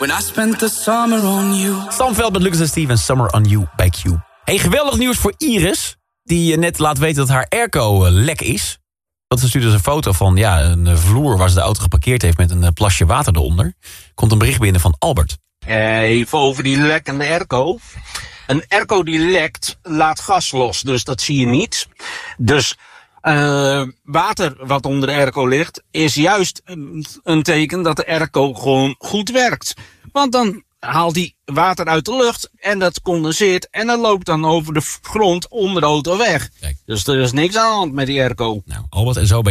When I spent the summer on you. Sam Veld met Lucas en Steven, Summer on You bij Q. Hey, geweldig nieuws voor Iris, die net laat weten dat haar airco lek is. Want ze stuurde dus een foto van een vloer waar ze de auto geparkeerd heeft met een plasje water eronder. Komt een bericht binnen van Albert. Even over die lekkende airco. Een airco die lekt, laat gas los, dus dat zie je niet. Dus water wat onder de airco ligt, is juist een teken dat de airco gewoon goed werkt. Want dan haalt die water uit de lucht en dat condenseert en dat loopt dan over de grond onder de auto weg. Kijk. Dus er is niks aan de hand met die airco. Nou, Albert, en zo bij